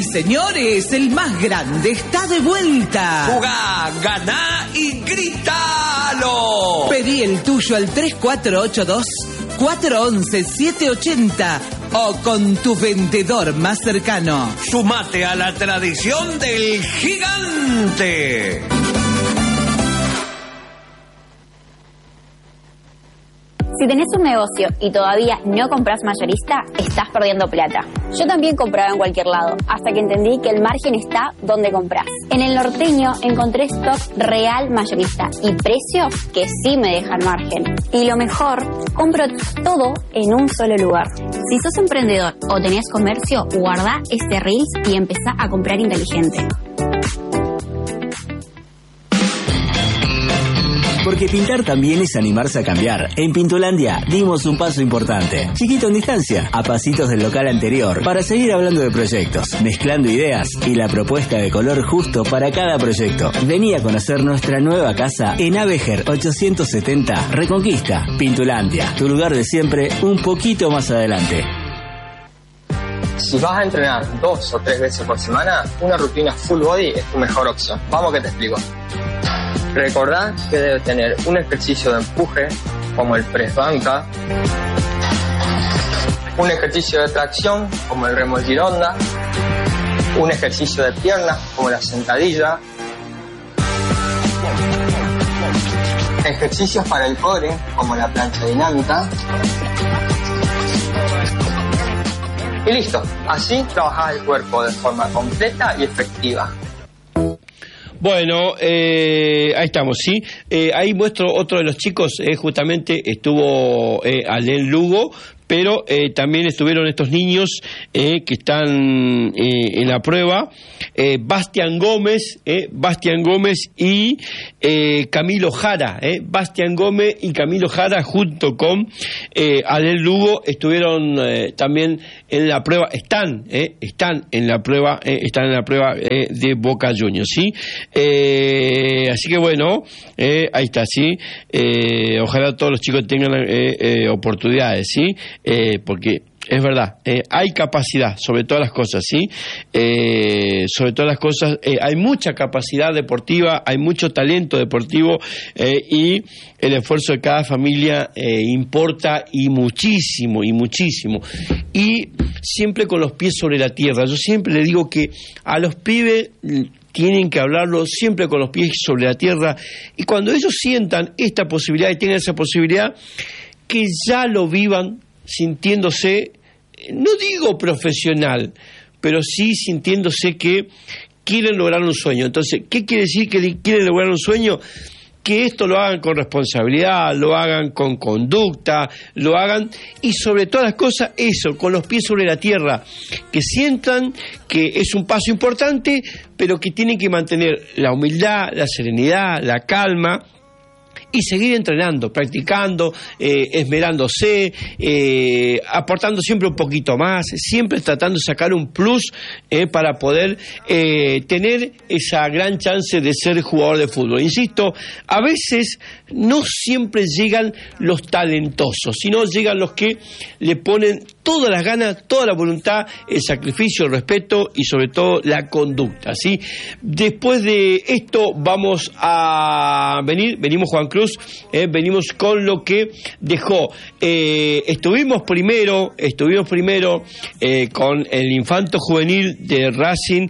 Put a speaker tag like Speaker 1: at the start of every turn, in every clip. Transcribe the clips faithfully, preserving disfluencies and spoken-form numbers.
Speaker 1: señores, el más grande está de vuelta.
Speaker 2: Jugá, ganá y grítalo.
Speaker 1: Pedí el tuyo al tres cuatro ocho dos, cuatro once, siete ochenta o con tu vendedor más cercano.
Speaker 2: Sumate a la tradición del gigante.
Speaker 3: Si tenés un negocio y todavía no compras mayorista, estás perdiendo plata. Yo también compraba en cualquier lado, hasta que entendí que el margen está donde compras. En El Norteño encontré stock real mayorista y precios que sí me dejan margen. Y lo mejor, compro todo en un solo lugar. Si sos emprendedor o tenés comercio, guardá este Reels y empezá a comprar inteligente.
Speaker 4: Porque pintar también es animarse a cambiar. En Pintulandia dimos un paso importante. Chiquito en distancia, a pasitos del local anterior, para seguir hablando de proyectos, mezclando ideas y la propuesta de color justo para cada proyecto. Vení a conocer nuestra nueva casa en Avejer ochocientos setenta, Reconquista. Pintulandia, tu lugar de siempre, un poquito más adelante.
Speaker 5: Si vas a entrenar dos o tres veces por semana, una rutina full body es tu mejor opción. Vamos que te explico. Recordá que debe tener un ejercicio de empuje, como el press banca, un ejercicio de tracción, como el remo gironda, un ejercicio de piernas, como la sentadilla, ejercicios para el core, como la plancha dinámica, y listo. Así trabajás el cuerpo de forma completa y efectiva.
Speaker 6: Bueno, eh, ahí estamos, ¿sí? Eh, ahí muestro otro de los chicos, eh, justamente estuvo eh, Alén Lugo, pero eh, también estuvieron estos niños eh, que están eh, en la prueba, eh, Bastián Gómez, eh, Bastián Gómez y eh, Camilo Jara, eh, Bastián Gómez y Camilo Jara junto con eh, Alén Lugo estuvieron eh, también en la prueba, están, eh, están en la prueba, eh, están en la prueba eh, de Boca Juniors, ¿sí? Eh, así que bueno, eh, ahí está, ¿sí? Eh, ojalá todos los chicos tengan eh, eh, oportunidades, ¿sí? Eh, porque es verdad, eh, hay capacidad sobre todas las cosas, ¿sí? Eh, sobre todas las cosas, eh, hay mucha capacidad deportiva, hay mucho talento deportivo eh, y el esfuerzo de cada familia eh, importa y muchísimo, y muchísimo. Y siempre con los pies sobre la tierra. Yo siempre le digo que a los pibes tienen que hablarlo siempre con los pies sobre la tierra y cuando ellos sientan esta posibilidad y tengan esa posibilidad, que ya lo vivan sintiéndose, no digo profesional, pero sí sintiéndose que quieren lograr un sueño. Entonces, ¿qué quiere decir que quieren lograr un sueño? Que esto lo hagan con responsabilidad, lo hagan con conducta, lo hagan, y sobre todas las cosas, eso, con los pies sobre la tierra, que sientan que es un paso importante, pero que tienen que mantener la humildad, la serenidad, la calma, y seguir entrenando, practicando, eh, esmerándose, eh, aportando siempre un poquito más, siempre tratando de sacar un plus eh, para poder eh, tener esa gran chance de ser jugador de fútbol. Insisto, a veces no siempre llegan los talentosos, sino llegan los que le ponen todas las ganas, toda la voluntad, el sacrificio, el respeto y sobre todo la conducta, ¿sí? Después de esto vamos a venir, venimos Juan Cruz, eh, venimos con lo que dejó. Eh, estuvimos primero, estuvimos primero eh, con el Infanto Juvenil de Racing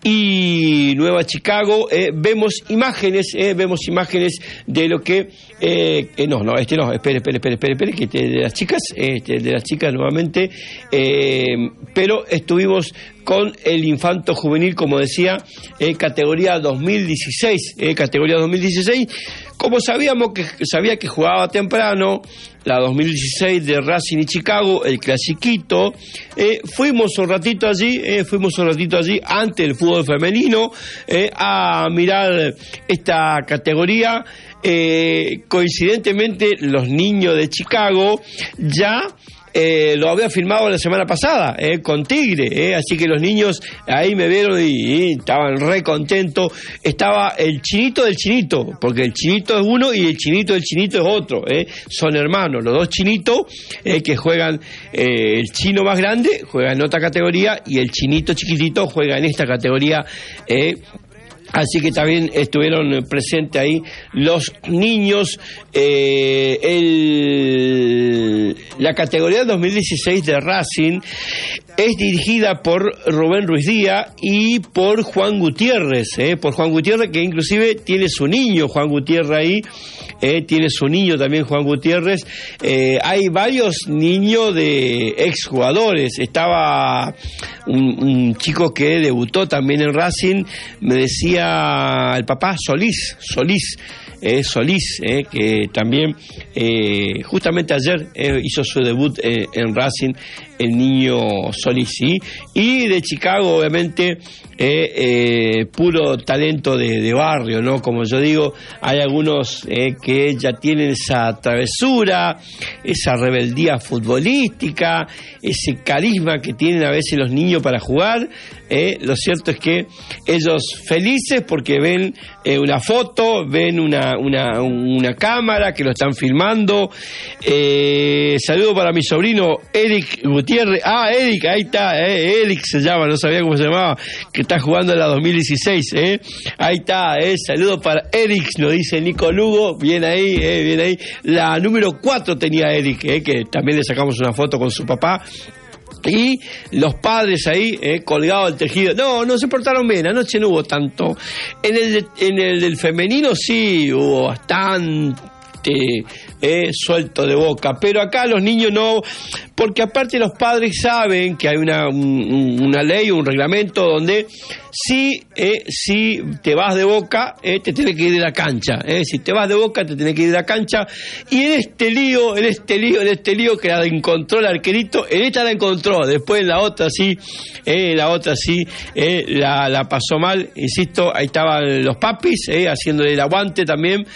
Speaker 6: y Nueva Chicago. Eh, vemos imágenes, eh, vemos imágenes de lo que eh, eh, no, no, este no, espere, espere, espere, espere, espere, que este, de las chicas, este, de las chicas nuevamente, eh, pero estuvimos con el Infanto Juvenil, como decía, eh, categoría dos mil dieciséis, eh, categoría dos mil dieciséis, como sabíamos que sabía que jugaba temprano, la dos mil dieciséis de Racing y Chicago, el clasiquito, eh, fuimos un ratito allí, eh, fuimos un ratito allí ante el fútbol femenino, eh, a mirar esta categoría. Eh, coincidentemente, los niños de Chicago ya eh, lo había filmado la semana pasada, eh, con Tigre, eh, así que los niños ahí me vieron y, y estaban re contentos. Estaba el chinito del chinito, porque el chinito es uno y el chinito del chinito es otro, eh, son hermanos, los dos chinitos eh, que juegan, eh, el chino más grande juega en otra categoría y el chinito chiquitito juega en esta categoría, eh, así que también estuvieron presentes ahí los niños. Eh, el, la categoría dos mil dieciséis de Racing es dirigida por Rubén Ruiz Díaz y por Juan Gutiérrez, eh, por Juan Gutiérrez, que inclusive tiene su niño Juan Gutiérrez ahí, eh, tiene su niño también Juan Gutiérrez. Eh, hay varios niños de exjugadores. Estaba un, un chico que debutó también en Racing, me decía el papá, Solís, Solís, eh, Solís, eh, que también eh, justamente ayer eh, hizo su debut eh, en Racing, el niño Solís, ¿sí? Y de Chicago, obviamente, eh, eh, puro talento de, de barrio, ¿no? Como yo digo, hay algunos eh, que ya tienen esa travesura, esa rebeldía futbolística, ese carisma que tienen a veces los niños para jugar. Eh, lo cierto es que ellos felices porque ven eh, una foto, ven una, una, una cámara que lo están filmando. Eh, saludo para mi sobrino Eric Gutiérrez. Ah, Eric, ahí está, eh, Eric se llama, no sabía cómo se llamaba, que está jugando en la dos mil dieciséis. Eh. Ahí está, eh, saludo para Eric, nos dice Nico Lugo, bien ahí, eh, bien ahí. La número cuatro tenía Eric, eh, que también le sacamos una foto con su papá. Y los padres ahí, eh, colgados del tejido. No, no se portaron bien, anoche no hubo tanto. En el, de, en el del femenino sí hubo bastante eh, suelto de boca, pero acá los niños no, porque aparte los padres saben que hay una, un, una ley, un reglamento donde si, eh, si te vas de boca, eh, te tienes que ir de la cancha, eh, si te vas de boca te tienes que ir de la cancha, y en este lío, en este lío, en este lío que la encontró el arquerito, en esta la encontró, después en la otra sí, eh, en la otra sí, eh, la, la pasó mal, insisto, ahí estaban los papis, eh, haciéndole el aguante también,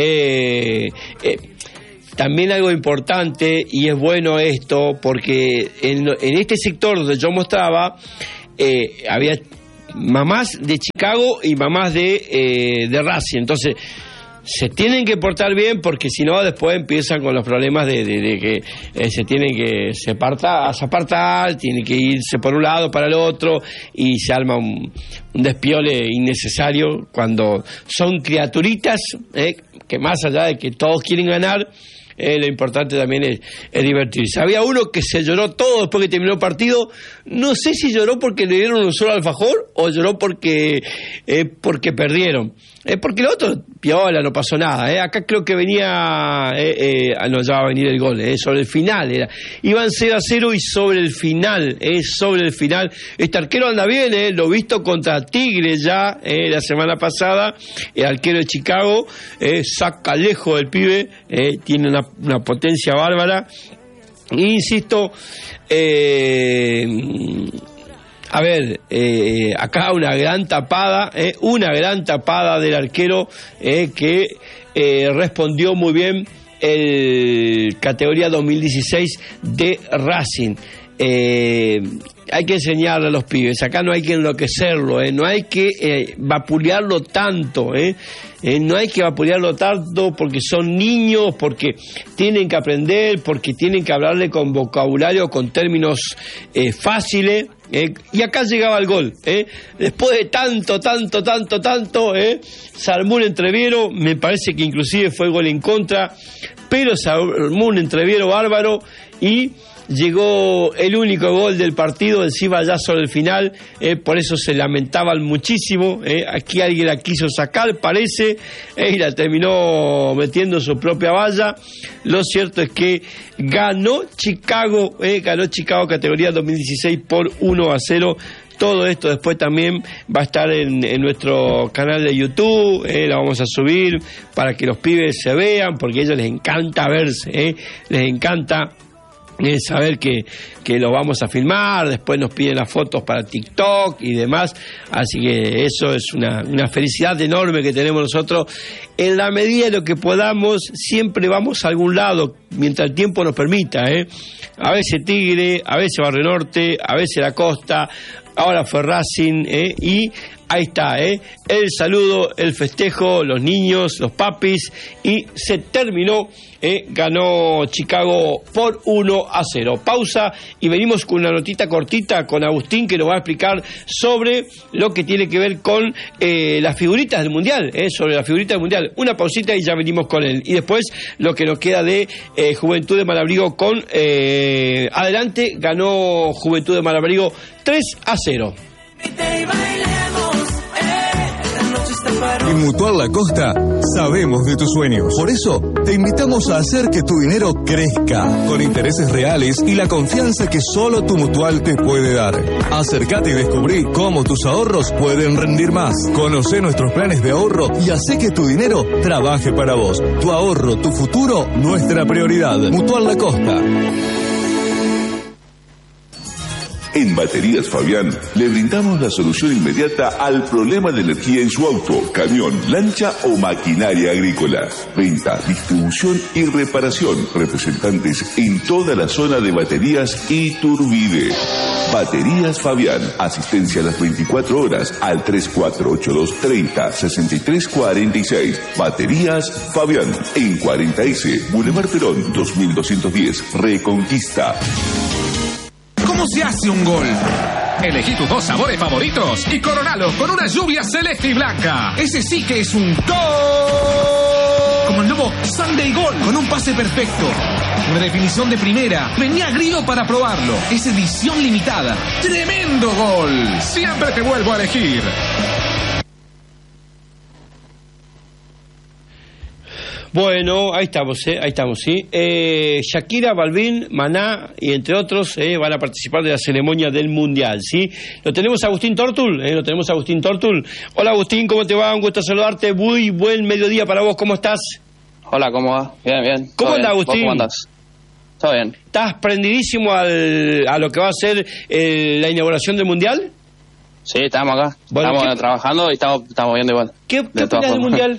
Speaker 6: eh, eh, también algo importante, y es bueno esto, porque en, en este sector donde yo mostraba, eh, había mamás de Chicago y mamás de, eh, de Racing, entonces se tienen que portar bien, porque si no después empiezan con los problemas de, de, de que eh, se tienen que separar, apartar, tienen que irse por un lado para el otro y se arma un, un despiole innecesario cuando son criaturitas, eh, que más allá de que todos quieren ganar, Eh, lo importante también es, es divertirse. Había uno que se lloró todo después que terminó el partido. No sé si lloró porque le dieron un solo alfajor o lloró porque eh, porque perdieron. Es eh, porque el otro, piola, no pasó nada. Eh. Acá creo que venía, eh, eh, no, ya va a venir el gol, eh, sobre el final. Era. Iban cero a cero y sobre el final, eh, sobre el final. Este arquero anda bien, eh, lo visto contra Tigre ya eh, la semana pasada. El arquero de Chicago eh, saca lejos del pibe, eh, tiene una, una potencia bárbara. E insisto, eh, a ver, eh, acá una gran tapada, eh, una gran tapada del arquero eh, que eh, respondió muy bien el categoría dos mil dieciséis de Racing. Eh, hay que enseñarle a los pibes, acá no hay que enloquecerlo, eh, no hay que eh, vapulearlo tanto, eh, eh, no hay que vapulearlo tanto porque son niños, porque tienen que aprender, porque tienen que hablarle con vocabulario, con términos eh, fáciles. Eh, y acá llegaba el gol, eh. Después de tanto, tanto, tanto, tanto, eh, se armó un entreviero, me parece que inclusive fue gol en contra, pero se armó un entreviero bárbaro y llegó el único gol del partido, encima ya sobre el final, eh, por eso se lamentaban muchísimo, eh, aquí alguien la quiso sacar, parece, eh, y la terminó metiendo en su propia valla. Lo cierto es que ganó Chicago, eh, ganó Chicago categoría dos mil dieciséis por uno a cero. Todo esto después también va a estar en, en nuestro canal de YouTube, eh, la vamos a subir para que los pibes se vean, porque a ellos les encanta verse, eh, les encanta Eh, saber que, que lo vamos a filmar, después nos piden las fotos para TikTok y demás, así que eso es una, una felicidad enorme que tenemos nosotros. En la medida de lo que podamos, siempre vamos a algún lado, mientras el tiempo nos permita, ¿eh? A veces Tigre, a veces Barrio Norte, a veces La Costa, ahora fue Racing, ¿eh? Y ahí está, ¿eh? El saludo, el festejo, los niños, los papis, y se terminó, ¿eh? Ganó Chicago por uno a cero. Pausa y venimos con una notita cortita con Agustín, que nos va a explicar sobre lo que tiene que ver con eh, las figuritas del Mundial, ¿eh? Sobre las figuritas del Mundial. Una pausita y ya venimos con él. Y después lo que nos queda de eh, Juventud de Malabrigo con eh, adelante, ganó Juventud de Malabrigo tres a cero.
Speaker 7: En Mutual La Costa sabemos de tus sueños. Por eso te invitamos a hacer que tu dinero crezca con intereses reales y la confianza que solo tu Mutual te puede dar. Acércate y descubrí cómo tus ahorros pueden rendir más. Conoce nuestros planes de ahorro y hace que tu dinero trabaje para vos. Tu ahorro, tu futuro, nuestra prioridad. Mutual La Costa.
Speaker 8: En Baterías Fabián le brindamos la solución inmediata al problema de energía en su auto, camión, lancha o maquinaria agrícola. Venta, distribución y reparación. Representantes en toda la zona de baterías Iturbide. Baterías Fabián. Asistencia a las veinticuatro horas al tres cuatro ocho dos treinta sesenta y tres cuarenta y seis. Baterías Fabián. En cuarenta ese, Boulevard Perón, dos mil doscientos diez, Reconquista.
Speaker 9: ¿Cómo se hace un gol? Elegí tus dos sabores favoritos y coronalos con una lluvia celeste y blanca. Ese sí que es un gol. Como el nuevo Sunday Gol, con un pase perfecto. Una definición de primera. Venía Grido para probarlo. Es edición limitada. ¡Tremendo gol! Siempre te vuelvo a elegir.
Speaker 6: Bueno, ahí estamos, ¿eh? Ahí estamos, sí. Eh, Shakira, Balvin, Maná y entre otros eh, van a participar de la ceremonia del Mundial, ¿sí? Lo tenemos a Agustín Tortul, ¿eh? Lo tenemos a Agustín Tortul. Hola Agustín, ¿cómo te va? Un gusto saludarte. Muy buen mediodía para vos, ¿cómo estás?
Speaker 10: Hola, ¿cómo va? Bien, bien.
Speaker 6: ¿Cómo anda Agustín?
Speaker 10: ¿Cómo andás? Todo bien.
Speaker 6: ¿Estás prendidísimo al, a lo que va a ser eh, la inauguración del Mundial?
Speaker 10: Sí, estamos acá. Bueno, estamos ¿qué? trabajando y estamos, estamos viendo igual.
Speaker 6: ¿Qué, qué opinas del Mundial?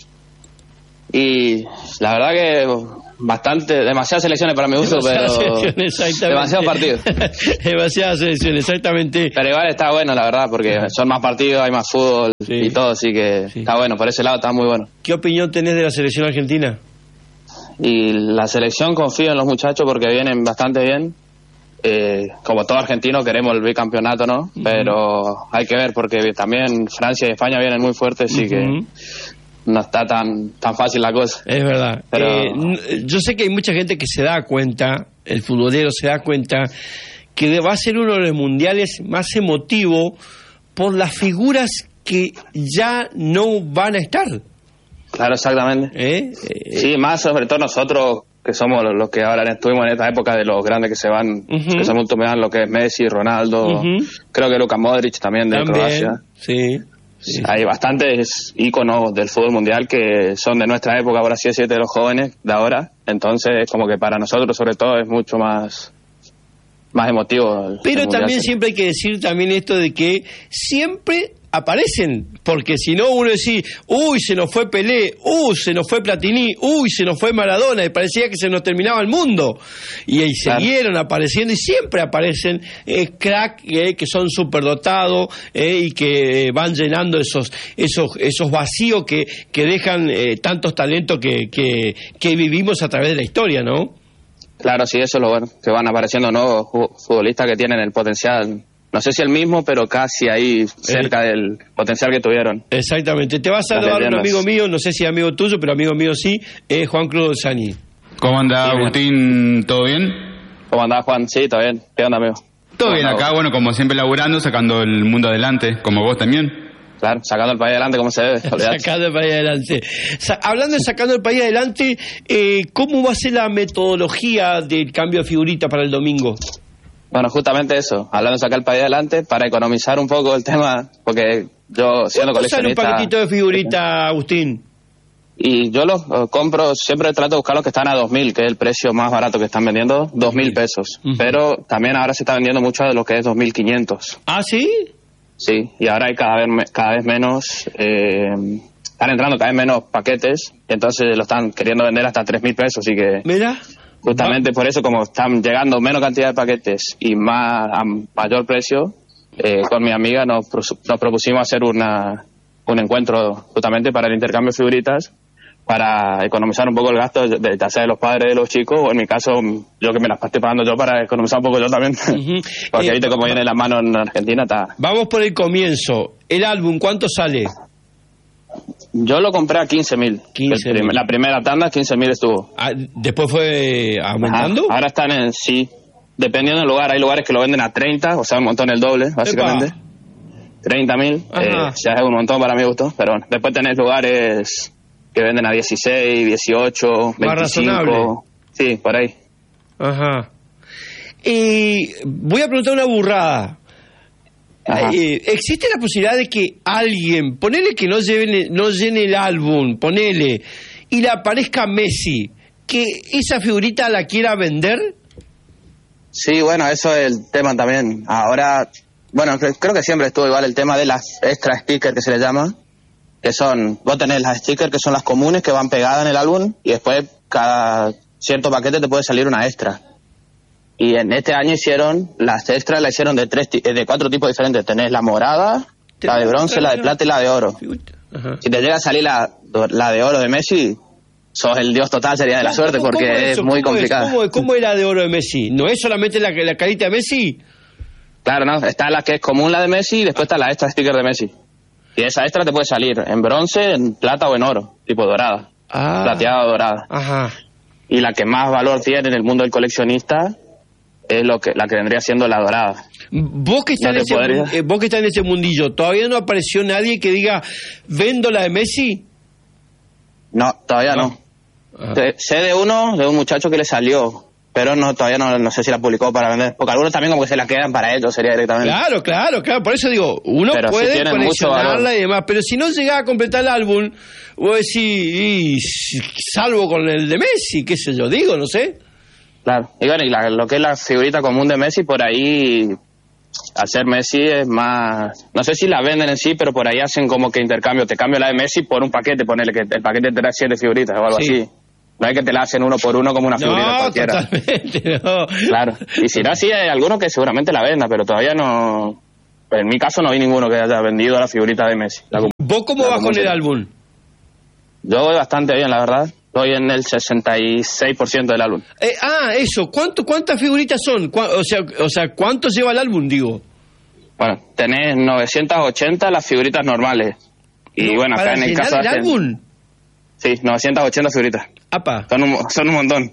Speaker 10: Y la verdad que bastante, demasiadas selecciones para mi gusto, demasiadas pero demasiados partidos.
Speaker 6: Demasiadas selecciones, exactamente.
Speaker 10: Pero igual está bueno, la verdad, porque son más partidos, hay más fútbol sí. y todo, así que sí. está bueno, por ese lado está muy bueno.
Speaker 6: ¿Qué opinión tenés de la selección argentina?
Speaker 10: Y la selección, confío en los muchachos porque vienen bastante bien. Eh, como todo argentino queremos el bicampeonato, ¿no? Uh-huh. Pero hay que ver porque también Francia y España vienen muy fuertes, así uh-huh. que no está tan tan fácil la cosa.
Speaker 6: Es verdad. Pero eh, yo sé que hay mucha gente que se da cuenta, el futbolero se da cuenta, que va a ser uno de los mundiales más emotivos por las figuras que ya no van a estar.
Speaker 10: Claro, exactamente.
Speaker 6: ¿Eh?
Speaker 10: Sí, más sobre todo nosotros, que somos los que ahora estuvimos en esta época de los grandes que se van, uh-huh. que son mucho más lo que es Messi, Ronaldo, uh-huh. creo que Luka Modric también de también, Croacia.
Speaker 6: Sí. Sí.
Speaker 10: Hay bastantes íconos del fútbol mundial que son de nuestra época, por así decirlo, de los jóvenes de ahora. Entonces, como que para nosotros, sobre todo, es mucho más más emotivo. El,
Speaker 6: Pero
Speaker 10: el
Speaker 6: también siempre hay que decir también esto de que siempre aparecen, porque si no uno decía, uy, se nos fue Pelé, uy, se nos fue Platini, uy, se nos fue Maradona, y parecía que se nos terminaba el mundo. Y ahí claro. siguieron apareciendo, y siempre aparecen eh, crack eh, que son superdotados eh, y que eh, van llenando esos esos esos vacíos que, que dejan eh, tantos talentos que, que, que vivimos a través de la historia, ¿no?
Speaker 10: Claro, sí, eso es lo bueno, que van apareciendo nuevos futbolistas que tienen el potencial. No sé si el mismo, pero casi ahí cerca eh, del potencial que tuvieron.
Speaker 6: Exactamente. Te va a saludar un amigo mío, no sé si amigo tuyo, pero amigo mío sí, es Juan Cruz Sani.
Speaker 11: ¿Cómo anda, Agustín? ¿Todo bien?
Speaker 10: ¿Cómo anda, Juan? Sí, todo bien. ¿Qué onda, amigo?
Speaker 11: Todo bien acá, bueno, como siempre laburando, sacando el mundo adelante, como vos también.
Speaker 10: Claro, sacando el país adelante como se debe.
Speaker 6: Sacando el país adelante. Sa- hablando de sacando el país adelante, eh, ¿cómo va a ser la metodología del cambio de figurita para el domingo?
Speaker 10: Bueno, justamente eso, hablando de sacar el país adelante, para economizar un poco el tema, porque yo siendo coleccionista...
Speaker 6: ¿Cuánto sale un paquetito de figurita, Agustín?
Speaker 10: Y yo los uh, compro, siempre trato de buscar los que están a dos mil, que es el precio más barato que están vendiendo, dos mil pesos. Uh-huh. Pero también ahora se está vendiendo mucho de lo que es dos mil quinientos.
Speaker 6: ¿Ah, sí?
Speaker 10: Sí, y ahora hay cada vez, cada vez menos, eh, están entrando cada vez menos paquetes, entonces lo están queriendo vender hasta tres mil pesos, así que...
Speaker 6: Mira.
Speaker 10: Justamente por eso, como están llegando menos cantidad de paquetes y más a mayor precio, eh, con mi amiga nos, nos propusimos hacer una un encuentro justamente para el intercambio de figuritas, para economizar un poco el gasto de, de, ya sea de los padres de los chicos, o en mi caso, yo que me las estoy pagando yo para economizar un poco yo también. Uh-huh. Porque eh, ahorita como viene la mano en Argentina, está...
Speaker 6: Vamos por el comienzo. El álbum, ¿cuánto sale?
Speaker 10: Yo lo compré a quince mil. Prim- la primera tanda, quince mil estuvo.
Speaker 6: Ah, ¿después fue aumentando?
Speaker 10: Ajá. Ahora están en, sí, dependiendo del lugar. Hay lugares que lo venden a treinta, o sea, un montón el doble, básicamente. Epa. treinta mil, eh, ya es un montón para mi gusto, pero bueno. Después tenés lugares que venden a dieciséis, dieciocho, veinticinco. Más razonable. Sí, por ahí.
Speaker 6: Ajá. Y voy a preguntar una burrada. Eh, ¿Existe la posibilidad de que alguien, ponele que no llene, no llene el álbum, ponele, y le aparezca Messi, que esa figurita la quiera vender?
Speaker 10: Sí, bueno, eso es el tema también. Ahora, bueno, creo que siempre estuvo igual el tema de las extra stickers que se le llama, que son, vos tenés las stickers que son las comunes que van pegadas en el álbum, y después cada cierto paquete te puede salir una extra. Y en este año hicieron, las extras la hicieron de tres, de cuatro tipos diferentes. Tenés la morada, la de bronce, la de plata y la de oro. Ajá. Si te llega a salir la, la de oro de Messi, sos el dios total, sería de la suerte, porque es muy complicada.
Speaker 6: ¿Cómo, ¿Cómo es la de oro de Messi? ¿No es solamente la, la carita de Messi?
Speaker 10: Claro, no, está la que es común, la de Messi, y después está la extra sticker de Messi. Y esa extra te puede salir en bronce, en plata o en oro, tipo dorada. Ah. Plateada o dorada.
Speaker 6: Ajá.
Speaker 10: Y la que más valor tiene en el mundo del coleccionista es lo que la que vendría siendo la dorada.
Speaker 6: Vos que, estás no en ese, eh, vos que estás en ese mundillo, ¿todavía no apareció nadie que diga vendo la de Messi?
Speaker 10: No, todavía no, no. Ah. Sé de uno, de un muchacho que le salió, pero no todavía no, no sé si la publicó para vender, porque algunos también como que se la quedan para ellos, sería directamente.
Speaker 6: Claro, claro, claro, por eso digo, uno pero puede si coleccionarla y demás, pero si no llega a completar el álbum, vos decís, y, salvo con el de Messi, qué sé yo, digo, no sé.
Speaker 10: Claro, y bueno, y la, lo que es la figurita común de Messi, por ahí, al ser Messi es más, no sé si la venden en sí, pero por ahí hacen como que intercambio, te cambio la de Messi por un paquete, ponele que el paquete te da siete figuritas o algo sí. así. No es que te la hacen uno por uno como una figurita
Speaker 6: no,
Speaker 10: cualquiera.
Speaker 6: Totalmente, no.
Speaker 10: Claro, y si no, sí hay algunos que seguramente la venda, pero todavía no, en mi caso no vi ninguno que haya vendido la figurita de Messi. La,
Speaker 6: ¿Vos cómo vas con el álbum?
Speaker 10: Yo voy bastante bien, la verdad. Estoy en el sesenta y seis por ciento del álbum.
Speaker 6: Eh, ah, eso. ¿Cuánto, ¿Cuántas figuritas son? ¿Cu- o sea, o sea, ¿cuánto lleva el álbum, digo?
Speaker 10: Bueno, tenés novecientas ochenta las figuritas normales. Y
Speaker 6: no,
Speaker 10: bueno, acá en el caso...
Speaker 6: ¿Para el álbum?
Speaker 10: Sí, novecientas ochenta figuritas.
Speaker 6: Apa.
Speaker 10: Son un, son un montón.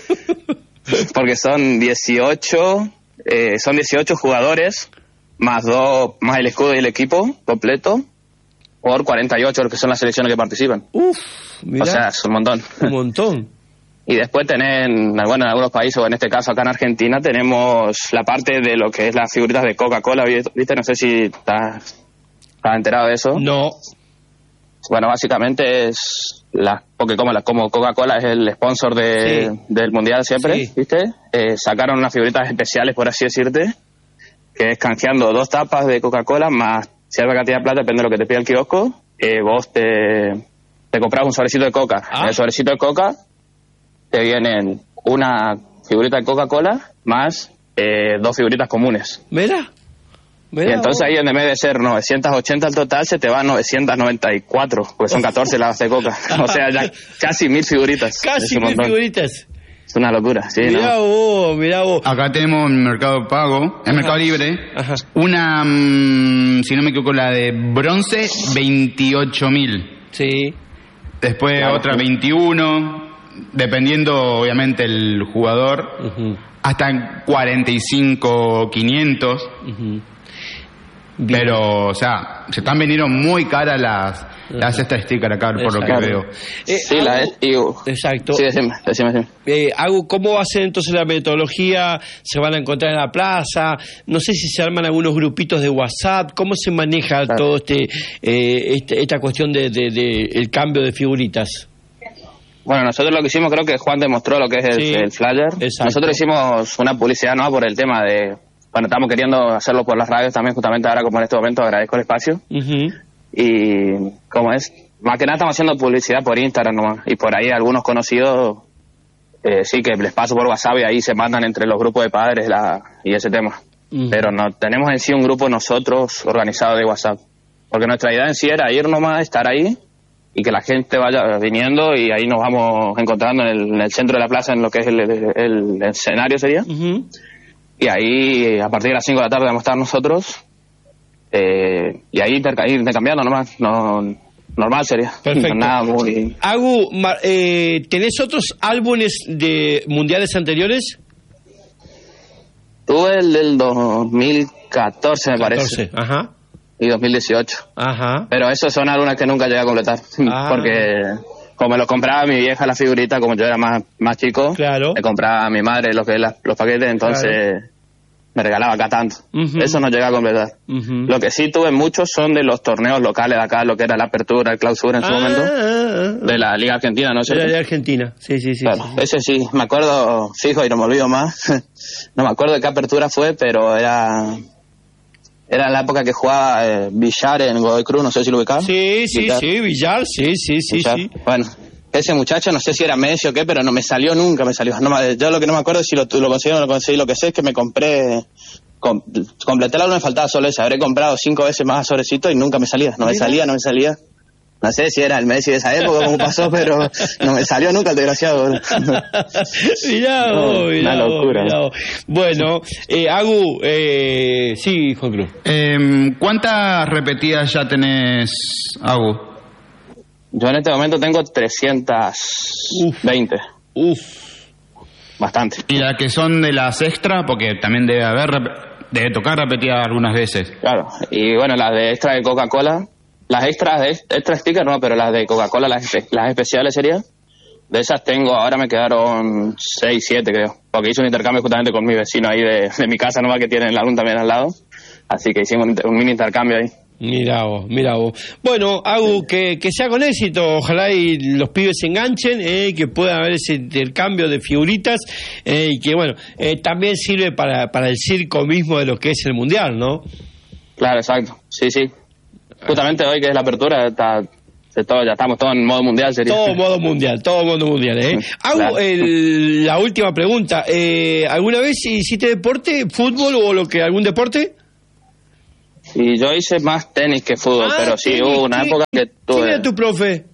Speaker 10: Porque son dieciocho, eh, son dieciocho jugadores, más dos, más el escudo y el equipo completo, por cuarenta y ocho, los que son las selecciones que participan.
Speaker 6: Uf, mirá.
Speaker 10: O sea, es un montón.
Speaker 6: Un montón.
Speaker 10: Y después tenés, bueno, en algunos países, o en este caso acá en Argentina, tenemos la parte de lo que es las figuritas de Coca-Cola, ¿viste? No sé si estás, estás enterado de eso.
Speaker 6: No.
Speaker 10: Bueno, básicamente es, la, porque como, la, como Coca-Cola es el sponsor de, sí. del Mundial siempre, sí. ¿viste? Eh, sacaron unas figuritas especiales, por así decirte, que es canjeando dos tapas de Coca-Cola más cierta cantidad de plata, depende de lo que te pida el kiosco, eh, vos te, te compras un sobrecito de coca. Ah. En el sobrecito de coca te vienen una figurita de Coca-Cola más eh, dos figuritas comunes.
Speaker 6: Mira. Mira
Speaker 10: Y entonces vos. Ahí en vez de ser novecientas ochenta al total, se te van novecientas noventa y cuatro, porque son catorce las de coca. O sea, ya casi mil figuritas.
Speaker 6: Casi mil figuritas.
Speaker 10: Es una locura, sí.
Speaker 6: Mirá
Speaker 10: ¿no?
Speaker 6: vos, mirá vos.
Speaker 11: Acá tenemos en Mercado Pago, en Mercado Libre, Ajá. una, mmm, si no me equivoco, la de bronce, veintiocho mil.
Speaker 6: Sí.
Speaker 11: Después claro, otra veintiuno, dependiendo obviamente el jugador, uh-huh. hasta cuarenta y cinco, quinientos. Uh-huh. Pero, o sea, se están vendiendo muy caras las, las extra stickers acá, por Exacto. lo que veo.
Speaker 6: Eh,
Speaker 10: sí,
Speaker 6: hago,
Speaker 10: la es, digo,
Speaker 6: Exacto.
Speaker 10: Sí, decime, decime, decime.
Speaker 6: Eh, hago, ¿Cómo va a ser entonces la metodología? ¿Se van a encontrar en la plaza? No sé si se arman algunos grupitos de WhatsApp. ¿Cómo se maneja claro. todo este, eh, este esta cuestión de, de, de el cambio de figuritas?
Speaker 10: Bueno, nosotros lo que hicimos, creo que Juan demostró lo que es el,
Speaker 6: Sí,
Speaker 10: el flyer.
Speaker 6: exacto.
Speaker 10: Nosotros hicimos una publicidad, ¿no? Por el tema de... Bueno, estamos queriendo hacerlo por las radios también, justamente ahora como en este momento agradezco el espacio.
Speaker 6: Uh-huh.
Speaker 10: Y, ¿cómo es? Más que nada estamos haciendo publicidad por Instagram nomás. Y por ahí algunos conocidos, eh, sí, que les paso por WhatsApp y ahí se mandan entre los grupos de padres la, y ese tema. Uh-huh. Pero no tenemos en sí un grupo nosotros organizado de WhatsApp. Porque nuestra idea en sí era ir nomás, estar ahí y que la gente vaya viniendo y ahí nos vamos encontrando en el, en el centro de la plaza, en lo que es el, el, el escenario sería. Uh-huh. Y ahí, a partir de las cinco de la tarde, vamos a estar nosotros. Eh, y ahí interca- ir intercambiando nomás. No, normal sería.
Speaker 6: Perfecto.
Speaker 10: Nada muy...
Speaker 6: Agu, eh, ¿tenés otros álbumes de mundiales anteriores?
Speaker 10: Tuve el del dos mil catorce, me
Speaker 6: catorce,
Speaker 10: parece.
Speaker 6: Ajá.
Speaker 10: Y dos mil dieciocho.
Speaker 6: Ajá.
Speaker 10: Pero esos son álbumes que nunca llegué a completar. Ah. Porque como me los compraba mi vieja la figurita, como yo era más, más chico,
Speaker 6: claro,
Speaker 10: le compraba a mi madre lo que es la, los paquetes, entonces claro, me regalaba acá tanto. Uh-huh. Eso no llegué a completar. Uh-huh. Lo que sí tuve muchos son de los torneos locales de acá, lo que era la apertura, el clausura en su ah, momento, ah, ah, de la Liga Argentina, ¿no sé?
Speaker 6: De la Liga Argentina, sí, sí, sí.
Speaker 10: Claro,
Speaker 6: sí, sí.
Speaker 10: Ese sí, me acuerdo, fijo, y no me olvido más, no me acuerdo de qué apertura fue, pero era... Era la época que jugaba eh, Villar en Godoy Cruz, no sé si lo ubicaba.
Speaker 6: Sí, sí, Villar. sí, Villar, sí, sí, sí,
Speaker 10: Villar.
Speaker 6: sí.
Speaker 10: Bueno, ese muchacho, no sé si era Messi o qué, pero no me salió nunca, me salió. No, yo lo que no me acuerdo es si lo, lo conseguí o no lo conseguí, lo que sé es que me compré, com, completé el álbum, me faltaba solo ese, habré comprado cinco veces más a Sobrecito y nunca me salía, no me Mira. salía, no me salía. No sé si era el Messi de esa época, como pasó, pero no me salió nunca el desgraciado.
Speaker 6: Mirá vos, mirá
Speaker 10: Una locura.
Speaker 6: Vos, mirá vos. Bueno, eh, Agu, eh, sí, Juan Cruz.
Speaker 11: Eh, ¿Cuántas repetidas ya tenés, Agu?
Speaker 10: Yo en este momento tengo trescientas veinte.
Speaker 6: Uf.
Speaker 10: Bastante.
Speaker 11: ¿Y las que son de las extra? Porque también debe haber, debe tocar repetidas algunas veces.
Speaker 10: Claro, y bueno, las de extra de Coca-Cola... Las extras, de, extra sticker no, pero las de Coca-Cola, las, las especiales serían. De esas tengo, ahora me quedaron seis, siete creo. Porque hice un intercambio justamente con mi vecino ahí de, de mi casa nomás, que tiene el álbum también al lado. Así que hicimos un, un mini intercambio ahí.
Speaker 6: Mirá vos, mirá vos. Bueno, Agu, que, que sea con éxito. Ojalá y los pibes se enganchen, eh, que pueda haber ese intercambio de figuritas. Eh, y que bueno, eh, también sirve para, para el circo mismo de lo que es el Mundial, ¿no?
Speaker 10: Claro, exacto. Sí, sí. Justamente hoy que es la apertura, está, todo, ya estamos todos en modo mundial. Sería.
Speaker 6: Todo modo mundial, todo modo mundial. ¿eh? Hago claro. el, la última pregunta. Eh, ¿Alguna vez hiciste deporte, fútbol o lo que algún deporte?
Speaker 10: Sí, yo hice más tenis que fútbol, ah, pero sí, tenis, hubo una época que tuve...
Speaker 6: ¿Quién era tu profe?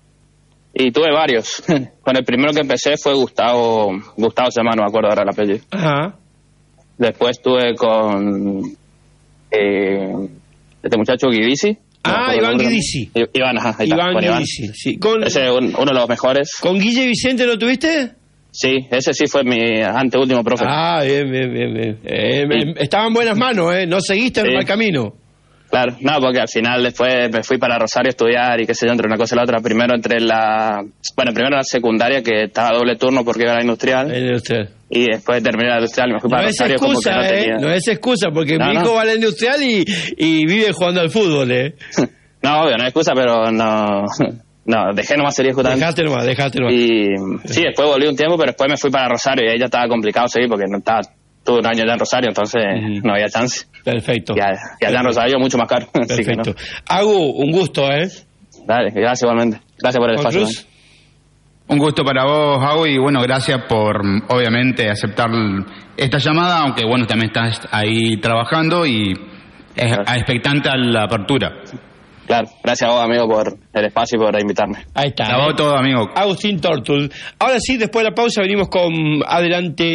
Speaker 10: Y tuve varios. Con el primero que empecé fue Gustavo, Gustavo Semán, no me acuerdo ahora el apellido.
Speaker 6: Ajá.
Speaker 10: Después tuve con... Eh, este muchacho Guidici.
Speaker 6: Ah, Iván Guidici.
Speaker 10: Iván, ajá, ahí
Speaker 6: Iván
Speaker 10: está,
Speaker 6: Guidici, sí. Con...
Speaker 10: Ese es un, uno de los mejores.
Speaker 6: ¿Con Guille Vicente lo tuviste?
Speaker 10: Sí, ese sí fue mi anteúltimo profe.
Speaker 6: Ah, bien, bien, bien. bien. Eh, sí. Estaba en buenas manos, ¿eh? No seguiste en sí. el mal camino.
Speaker 10: Claro, no, porque al final después me fui para Rosario a estudiar y qué sé yo, entre una cosa y la otra. Primero entré en la... Bueno, primero en la secundaria, que estaba doble turno porque iba a la industrial.
Speaker 6: En industrial.
Speaker 10: Y después terminé la industrial y me fui
Speaker 6: no
Speaker 10: para Rosario
Speaker 6: excusa,
Speaker 10: como que no tenía...
Speaker 6: ¿eh? No es excusa, porque
Speaker 10: no,
Speaker 6: mi
Speaker 10: no.
Speaker 6: hijo va a la industrial y, y vive jugando al fútbol, ¿eh?
Speaker 10: No, obvio, no es excusa, pero no... No, dejé nomás sería justamente.
Speaker 6: Dejaste nomás, dejaste nomás.
Speaker 10: Y sí, después volví un tiempo, pero después me fui para Rosario y ahí ya estaba complicado seguir porque no estaba... Tuve un año ya en Rosario, entonces uh-huh. no había chance.
Speaker 6: Perfecto.
Speaker 10: Y, allá Perfecto. en Rosario mucho más caro.
Speaker 6: Perfecto.
Speaker 10: No.
Speaker 6: Agu, un gusto, ¿eh?
Speaker 10: Dale, gracias igualmente. Gracias por el espacio. ¿eh?
Speaker 11: Un gusto para vos, Agu, y bueno, gracias por, obviamente, aceptar esta llamada, aunque bueno, también estás ahí trabajando y es claro. expectante a la apertura.
Speaker 10: Claro, gracias a vos, amigo, por el espacio y por invitarme.
Speaker 6: Ahí está.
Speaker 11: A vos todo, amigo.
Speaker 6: Agustín Tortul. Ahora sí, después de la pausa, venimos con Adelante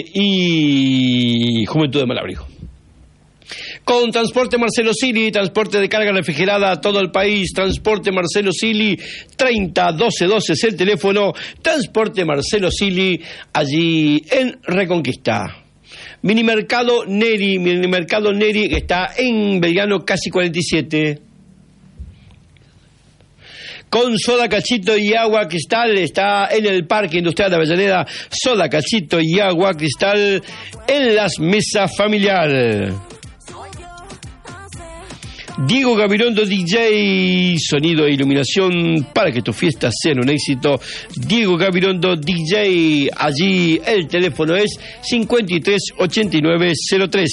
Speaker 6: y Juventud de Malabrigo. Con Transporte Marcelo Sili, transporte de carga refrigerada a todo el país. Transporte Marcelo Sili, treinta doce doce es el teléfono. Transporte Marcelo Sili, allí en Reconquista. Minimercado Neri, Minimercado Neri, que está en Belgrano casi cuarenta y siete. Con Soda Cachito y Agua Cristal, está en el Parque Industrial de Avellaneda, Soda Cachito y Agua Cristal en las mesas familiar. Diego Gabirondo D J, sonido e iluminación para que tus fiestas sean un éxito. Diego Gabirondo D J, allí el teléfono es cincuenta y tres ochenta y nueve cero tres.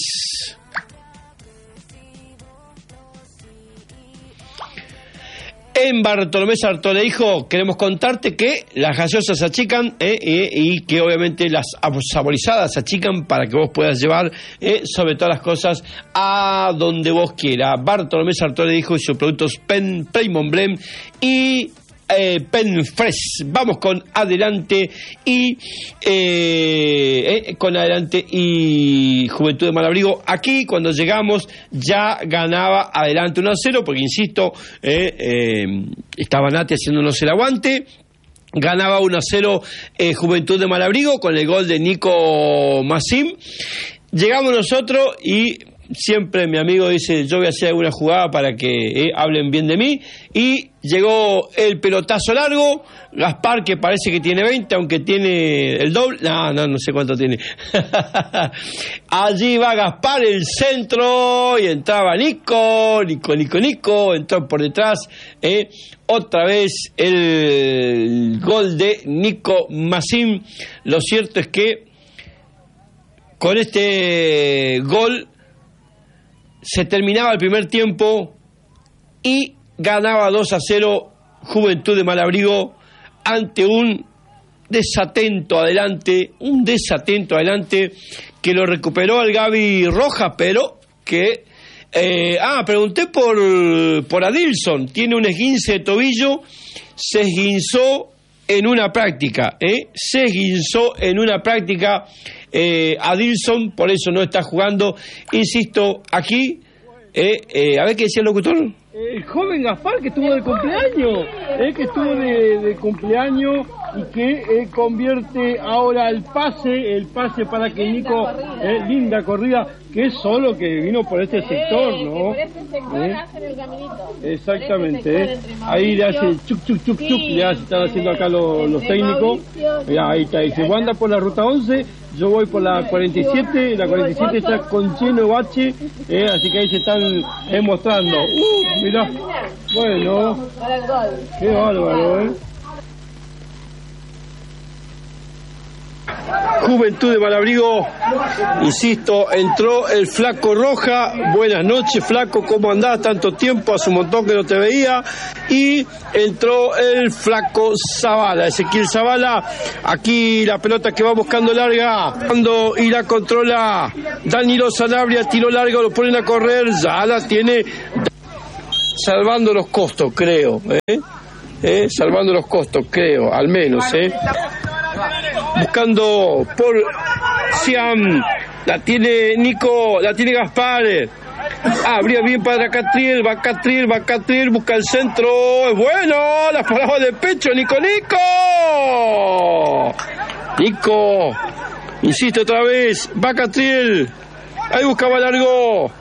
Speaker 6: En Bartolomé Sartore, hijo, queremos contarte que las gaseosas se achican eh, eh, y que obviamente las saborizadas se achican para que vos puedas llevar eh, sobre todas las cosas a donde vos quieras. Bartolomé Sartore, hijo, y sus productos Pen, Playmon Blend y Eh, Pen Fresh. Vamos con adelante y eh, eh, con adelante y Juventud de Malabrigo. Aquí cuando llegamos ya ganaba adelante uno a cero porque insisto eh, eh, estaba Nati haciéndonos el aguante. Ganaba uno a cero eh, Juventud de Malabrigo con el gol de Nico Massim. Llegamos nosotros y siempre mi amigo dice, yo voy a hacer alguna jugada para que eh, hablen bien de mí, y llegó el pelotazo largo, Gaspar, que parece que tiene veinte, aunque tiene el doble, no, no, no sé cuánto tiene. Allí va Gaspar, el centro, y entraba Nico, Nico, Nico, Nico, entró por detrás, eh, otra vez el gol de Nico Massim. Lo cierto es que con este gol se terminaba el primer tiempo y ganaba dos a cero Juventud de Malabrigo ante un desatento adelante, un desatento adelante que lo recuperó el Gaby Rojas, pero que... Eh, ah, pregunté por, por Adilson, tiene un esguince de tobillo, se esguinzó en una práctica, ¿eh? se esguinzó en una práctica eh, Adilson, por eso no está jugando, insisto, aquí, eh, eh, a ver qué decía el locutor.
Speaker 12: El joven Gaspar que estuvo de cumpleaños, eh, que estuvo de, de cumpleaños y que eh, convierte ahora el pase, el pase para que Nico, eh, linda corrida, que es solo que vino por este sector, ¿no?
Speaker 13: Sí, por este sector
Speaker 12: ¿Eh?
Speaker 13: hacen el caminito.
Speaker 12: Exactamente, eh. Ahí le hace chuc, chuc, chuc, chuc, le hace, están haciendo acá los, los técnicos. Mirá, ahí está, dice, vos andas por la ruta once, yo voy por la cuarenta y siete, la cuarenta y siete está con lleno de bache, eh, así que ahí se están eh, mostrando. Uh, mirá, bueno, qué bárbaro, eh.
Speaker 6: Juventud de Malabrigo, insisto, entró el Flaco Roja. Buenas noches, Flaco, ¿cómo andás? Tanto tiempo, hace un montón que no te veía. Y entró el Flaco Zavala, Ezequiel Zavala. Aquí la pelota que va buscando larga, cuando y la controla Danilo Sanabria, tiro largo, lo ponen a correr, ya la tiene, salvando los costos, creo, ¿eh? ¿Eh? Salvando los costos, creo, al menos, ¿eh? Buscando por Siam, la tiene Nico, la tiene Gaspar. Ah, abría bien para Catriel, va Catriel, va Catriel, busca el centro, es bueno, la paraba de pecho, Nico, Nico. Nico, insiste otra vez, va Catriel, ahí buscaba largo.